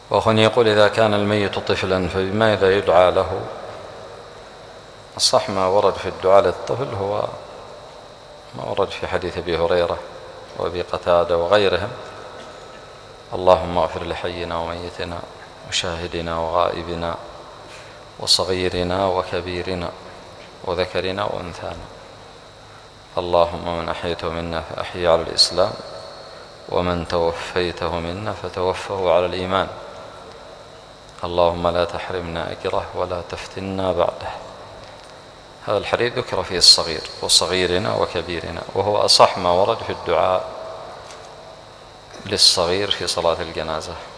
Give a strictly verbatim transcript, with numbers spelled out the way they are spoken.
وأخونا يقول: إذا كان الميت طفلا فبماذا يدعى له؟ الصح ما ورد في الدعاء للطفل هو ما ورد في حديث أبي هريرة وأبي قتادة وغيرهم: اللهم اغفر لحينا وميتنا وشاهدنا وغائبنا وصغيرنا وكبيرنا وذكرنا وأنثانا، اللهم من أحيته منا فأحيي على الإسلام، ومن توفيته منا فتوفه على الإيمان، اللهم لا تحرمنا أجره ولا تفتنا بعده. هذا الحديث ذكر فيه الصغير وصغيرنا وكبيرنا، وهو أصح ما ورد في الدعاء للصغير في صلاة الجنازة.